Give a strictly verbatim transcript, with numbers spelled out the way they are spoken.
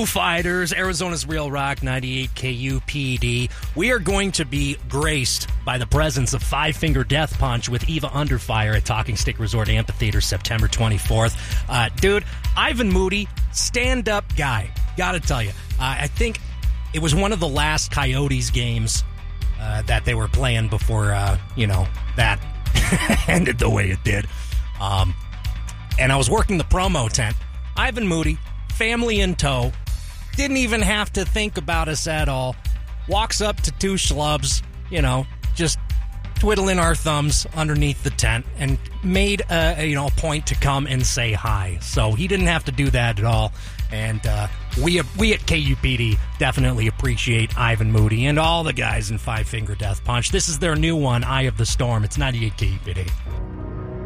Foo Fighters, Arizona's Real Rock, ninety-eight K U P D. We are going to be graced by the presence of Five Finger Death Punch with Eva Underfire at Talking Stick Resort Amphitheater September twenty-fourth. Uh, dude, Ivan Moody, stand-up guy. Gotta tell you. Uh, I think it was one of the last Coyotes games uh, that they were playing before, uh, you know, that ended the way it did. Um, and I was working the promo tent. Ivan Moody, family in tow, didn't even have to think about us at all. Walks up to two schlubs, you know, just twiddling our thumbs underneath the tent, and made a, a you know a point to come and say hi. So he didn't have to do that at all. And uh, we we at K U P D definitely appreciate Ivan Moody and all the guys in Five Finger Death Punch. This is their new one, Eye of the Storm. It's ninety-eight K U P D.